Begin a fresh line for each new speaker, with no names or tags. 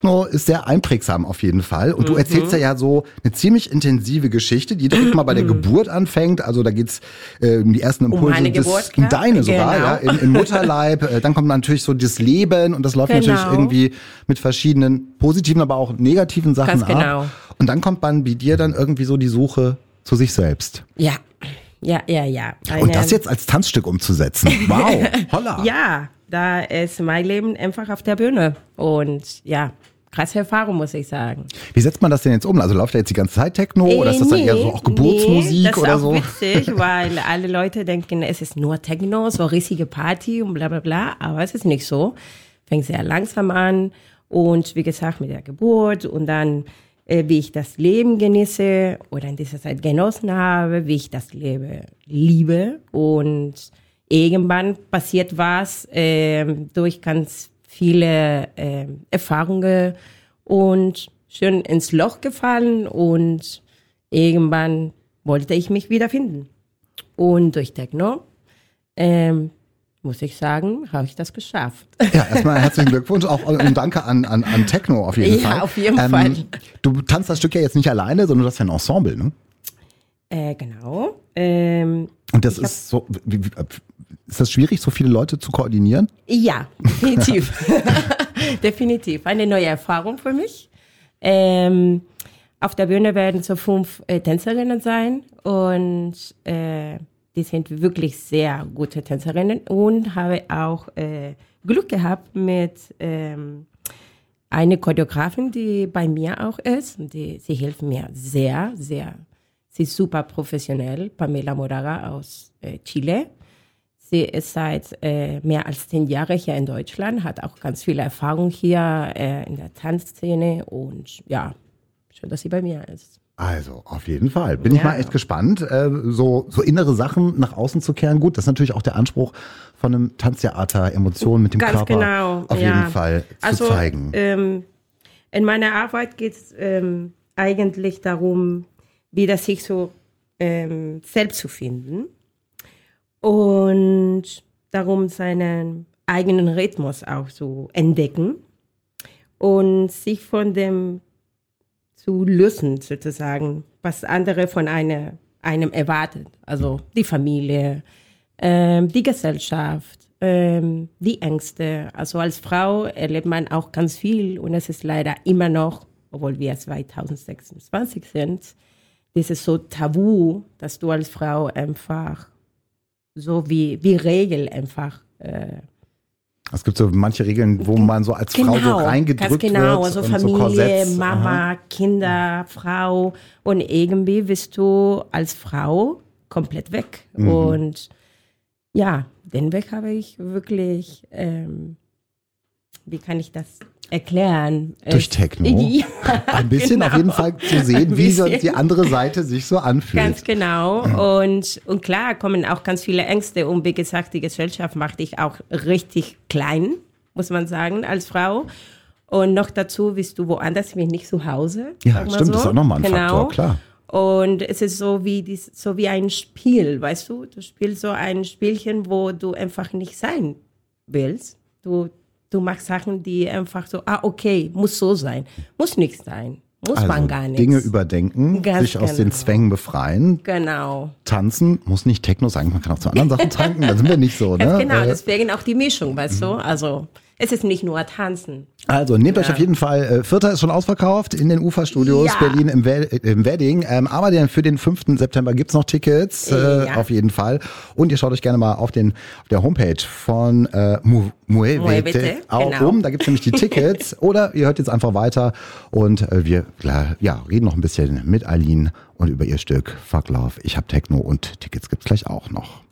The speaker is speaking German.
Techno ist sehr einprägsam auf jeden Fall. Und du erzählst ja so eine ziemlich intensive Geschichte, die direkt mal bei der Geburt anfängt. Also da geht's die ersten Impulse.
Meine Geburt, klar.
Deine sogar,
Genau.
ja, im Mutterleib. Dann kommt natürlich so das Leben und das läuft natürlich irgendwie mit verschiedenen positiven, aber auch negativen Sachen
Ganz genau.
ab. Und dann kommt bei dir dann irgendwie so die Suche zu sich selbst.
Ja.
Und das jetzt als Tanzstück umzusetzen. Wow, holla.
Ja, da ist mein Leben einfach auf der Bühne. Und ja, krasse Erfahrung, muss ich sagen.
Wie setzt man das denn jetzt um? Also läuft da jetzt die ganze Zeit Techno oder ist das dann eher so auch Geburtsmusik oder so?
Das ist auch witzig, weil alle Leute denken, es ist nur Techno, so riesige Party und bla bla bla. Aber es ist nicht so. Fängt sehr langsam an und wie gesagt mit der Geburt und dann wie ich das Leben genieße oder in dieser Zeit genossen habe, wie ich das Leben liebe. Und irgendwann passiert was durch ganz viele Erfahrungen und schön ins Loch gefallen. Und irgendwann wollte ich mich wiederfinden. Und durch Techno muss ich sagen, habe ich das geschafft.
Ja, erstmal herzlichen Glückwunsch auch und danke an Techno auf jeden Fall.
Ja, auf jeden Fall.
Du tanzt das Stück ja jetzt nicht alleine, sondern du hast ja ein Ensemble, ne?
Genau.
Und das ist so, ist das schwierig, so viele Leute zu koordinieren?
Ja, definitiv. Definitiv. Eine neue Erfahrung für mich. Auf der Bühne werden so 5 Tänzerinnen sein und die sind wirklich sehr gute Tänzerinnen und habe auch Glück gehabt mit einer Choreografin, die bei mir auch ist. Und sie hilft mir sehr, sehr. Sie ist super professionell, Pamela Moraga aus Chile. Sie ist seit mehr als 10 Jahren hier in Deutschland, hat auch ganz viel Erfahrung hier in der Tanzszene und ja, schön, dass sie bei mir ist.
Also, auf jeden Fall. Bin ich mal echt gespannt, so innere Sachen nach außen zu kehren. Gut, das ist natürlich auch der Anspruch von einem Tanztheater, Emotionen mit dem
Ganz
Körper
genau,
auf jeden Fall zu zeigen.
In meiner Arbeit geht es eigentlich darum, wieder sich so selbst zu finden und darum seinen eigenen Rhythmus auch zu entdecken und sich von dem zu lösen, sozusagen, was andere von einem erwartet. Also die Familie, die Gesellschaft, die Ängste. Also als Frau erlebt man auch ganz viel und es ist leider immer noch, obwohl wir 2026 sind, dieses so Tabu, dass du als Frau einfach so wie Regel einfach
es gibt so manche Regeln, wo man so als Frau so reingedrückt wird.
Genau, also Familie,
so Korsetts.
Mama, Kinder, Frau. Und irgendwie bist du als Frau komplett weg. Und ja, den Weg habe ich wirklich, wie kann ich das erklären?
Durch Techno.
Ja,
ein bisschen
genau.
auf jeden Fall zu sehen, wie so die andere Seite sich so anfühlt.
Ganz genau. Und klar kommen auch ganz viele Ängste. Und wie gesagt, die Gesellschaft macht dich auch richtig klein, muss man sagen, als Frau. Und noch dazu bist du woanders, wie nicht zu Hause.
Ja, stimmt, so. Das ist auch nochmal ein Faktor, klar.
Und es ist so wie ein Spiel, weißt du? Du spielst so ein Spielchen, wo du einfach nicht sein willst. Du machst Sachen, die einfach so, okay, muss so sein. Muss nicht sein. Muss
also
man gar nicht.
Dinge überdenken, sich aus den Zwängen befreien.
Genau.
Tanzen muss nicht Techno sein, man kann auch zu anderen Sachen tanken, da sind wir nicht so, ne?
Ganz genau, deswegen auch die Mischung, weißt du? Also, es ist nicht nur Tanzen.
Also nehmt euch auf jeden Fall, Vierter ist schon ausverkauft in den UFA-Studios Berlin im Wedding, aber für den 5. September gibt's noch Tickets, auf jeden Fall. Und ihr schaut euch gerne mal auf der Homepage von Muévete auch um, da gibt's nämlich die Tickets. Oder ihr hört jetzt einfach weiter und wir reden noch ein bisschen mit Aline und über ihr Stück Fuck Love, ich hab Techno und Tickets gibt's gleich auch noch.